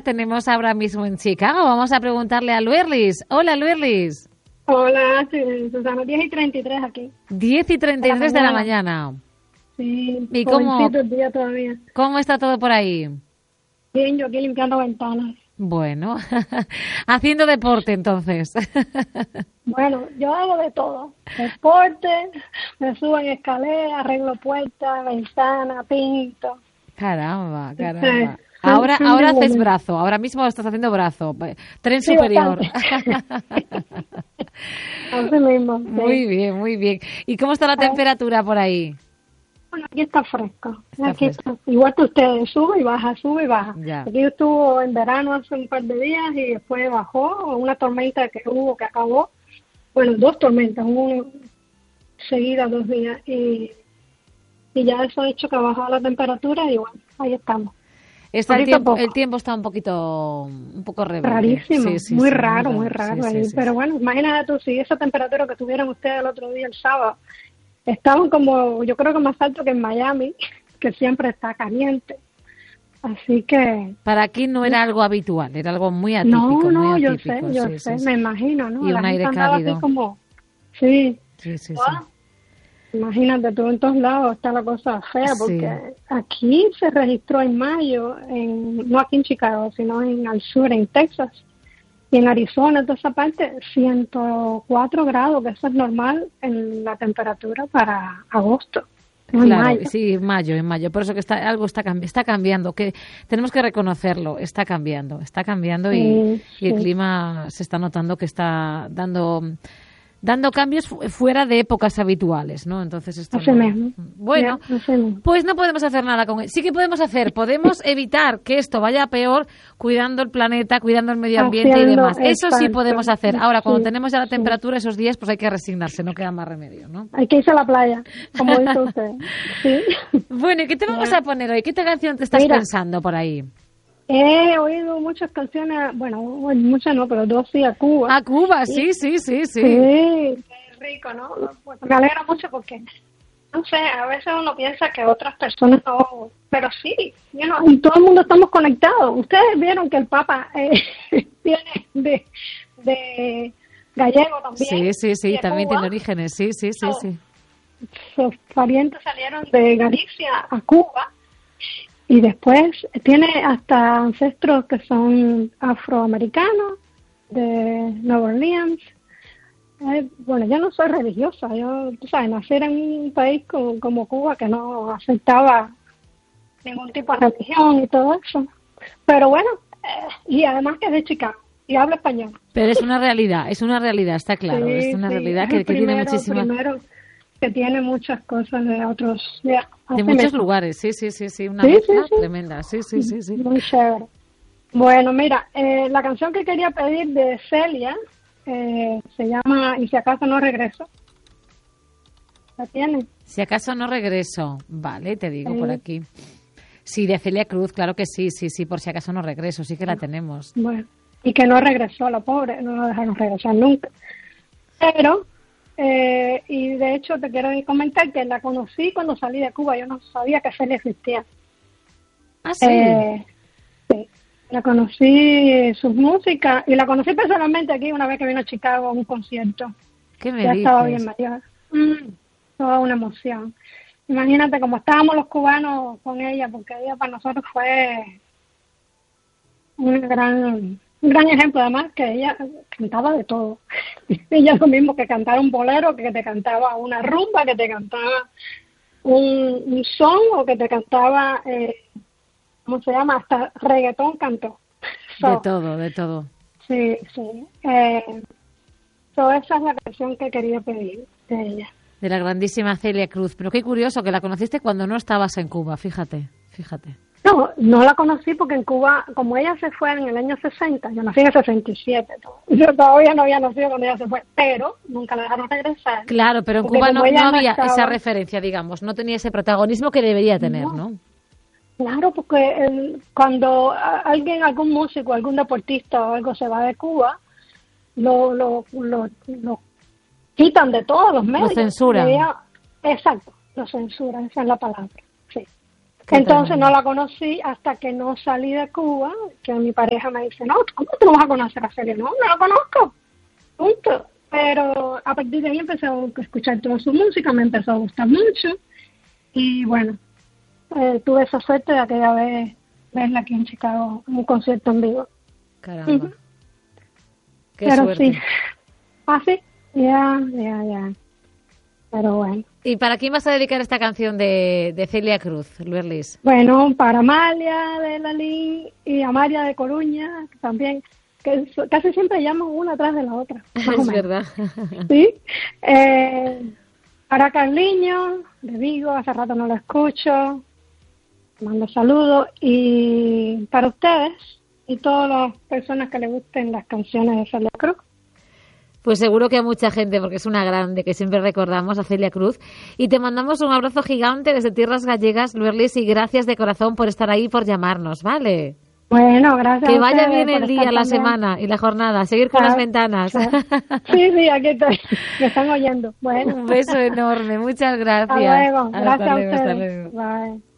Tenemos ahora mismo en Chicago. Vamos a preguntarle a Luerlis. Hola, Luerlis. Hola, Susana, 10:33 aquí. 10:33 de la mañana. Sí, ¿Y jovencito el día todavía. cómo está todo por ahí? Bien, yo aquí limpiando ventanas. Bueno, haciendo deporte entonces. Bueno, yo hago de todo. Deporte, me subo en escalera, arreglo puertas, ventanas, pinto. Caramba. Ahora haces brazo, ahora mismo estás haciendo brazo. Tren superior. Así mismo. Sí. Muy bien. ¿Y cómo está la temperatura por ahí? Bueno, aquí está fresco. Está igual que ustedes, sube y baja. Ya. Aquí estuvo en verano hace un par de días y después bajó una tormenta que acabó. Bueno, 2 tormentas, una seguida 2 días. Y ya eso ha hecho que ha bajado la temperatura y bueno, ahí estamos. El tiempo está un poco rebelde. Rarísimo, Sí, muy raro. Sí. Pero bueno, imagínate tú, si esa temperatura que tuvieron ustedes el otro día, el sábado, estaban como, yo creo que más alto que en Miami, que siempre está caliente. Así que... Para aquí no era algo habitual, era algo muy atípico. No, muy yo atípico, sé, me imagino, ¿no? Y un aire cálido. Así como, sí. Sí. Imagínate, tú en todos lados está la cosa fea, porque aquí se registró en mayo, no aquí en Chicago, sino al sur, en Texas, y en Arizona, toda esa parte, 104 grados, que eso es normal en la temperatura para agosto. No claro, en mayo. sí, en mayo. Por eso que algo está cambiando, que tenemos que reconocerlo, está cambiando y el clima se está notando que está dando cambios fuera de épocas habituales, ¿no? Entonces esto bueno, pues no podemos hacer nada con él. Sí que podemos evitar que esto vaya peor cuidando el planeta, cuidando el medio ambiente y demás. Eso sí podemos hacer. Ahora, cuando tenemos ya la temperatura esos días, pues hay que resignarse, no queda más remedio, ¿no? Hay que irse a la playa, como dice usted. Sí. Bueno, ¿y qué te vamos a poner hoy? ¿Qué canción te estás pensando por ahí? He oído muchas canciones, bueno, muchas no, pero 2 sí, a Cuba. A Cuba, sí. Sí, qué rico, ¿no? Pues me alegra mucho porque, no sé, a veces uno piensa que otras personas no, pero sí, en todo el mundo estamos conectados. Ustedes vieron que el Papa viene de gallego también. Sí, también tiene orígenes, sí. Sus parientes salieron de Galicia a Cuba. Y después tiene hasta ancestros que son afroamericanos, de Nueva Orleans. Bueno, yo no soy religiosa, tú sabes, nacer en un país como Cuba que no aceptaba ningún tipo de religión y todo eso. Pero bueno, y además que es de Chicago y habla español. Pero es una realidad, está claro, es una realidad que tiene muchísimas... que tiene muchas cosas de otros... de muchos lugares, sí, una mezcla tremenda, sí. Muy chévere. Bueno, mira, la canción que quería pedir de Celia se llama Y si acaso no regreso. ¿La tienes? Si acaso no regreso, vale, te digo por aquí. Sí, de Celia Cruz, claro que sí, por si acaso no regreso, sí que la tenemos. Bueno, y que no regresó, la pobre, no la dejaron regresar nunca. Pero... y de hecho te quiero comentar que la conocí cuando salí de Cuba. Yo no sabía que Celia existía. ¿Ah, sí? Sí, la conocí, sus músicas, y la conocí personalmente aquí una vez que vino a Chicago a un concierto. ¿Qué me ya dices? Estaba bien mayor. Toda una emoción. Imagínate cómo estábamos los cubanos con ella, porque ella para nosotros fue un gran ejemplo, además que ella cantaba de todo. Ella lo mismo que cantar un bolero, que te cantaba una rumba, que te cantaba un son, o que te cantaba, ¿cómo se llama? Hasta reggaetón cantó. De todo. Sí. Esa es la canción que quería pedir de ella. De la grandísima Celia Cruz. Pero qué curioso que la conociste cuando no estabas en Cuba, fíjate. No la conocí porque en Cuba, como ella se fue en el año 60, yo nací en el 67, yo todavía no había nacido cuando ella se fue, pero nunca la dejaron regresar. Claro, pero en Cuba no había esa referencia, digamos, no tenía ese protagonismo que debería tener, ¿no? Claro, porque cuando algún músico, algún deportista o algo se va de Cuba, lo quitan de todos los medios. Lo censuran. Exacto, lo censuran, esa es la palabra. Entonces no la conocí hasta que no salí de Cuba, que mi pareja me dice, no, ¿cómo tú no vas a conocer a Celia? No, no la conozco, punto. Pero a partir de ahí empecé a escuchar toda su música, me empezó a gustar mucho y bueno, tuve esa suerte de aquella vez verla aquí en Chicago, en un concierto en vivo. Caramba. Qué Pero suerte. sí, sí, ya. Pero bueno. ¿Y para quién vas a dedicar esta canción de Celia Cruz, Luerlis? Bueno, para Amalia de Lalín y Amalia de Coruña, también, que casi siempre llaman una atrás de la otra. Es verdad. Sí. Para Carliño, de Vigo, hace rato no lo escucho. Mando saludos. Y para ustedes y todas las personas que les gusten las canciones de Celia Cruz. Pues seguro que a mucha gente, porque es una grande que siempre recordamos, a Celia Cruz. Y te mandamos un abrazo gigante desde Tierras Gallegas, Luerlis, y gracias de corazón por estar ahí y por llamarnos, ¿vale? Bueno, gracias. Que vaya bien el día, la semana y la jornada. Seguir con las ventanas. Sí, aquí estoy. Me están oyendo. Bueno. Un beso enorme. Muchas gracias. Hasta luego. Gracias a ustedes. Hasta luego. Bye.